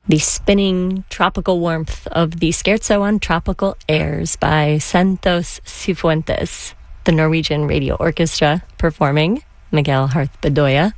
The spinning tropical warmth of the Scherzo on Tropical Airs by Santos Cifuentes, the Norwegian Radio Orchestra performing Miguel Harth Bedoya.